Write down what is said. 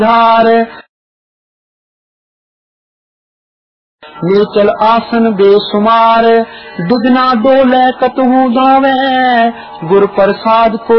धार नीचल आसन बेसुमार, दुगना डोले कतहु दावे, गुर प्रसाद को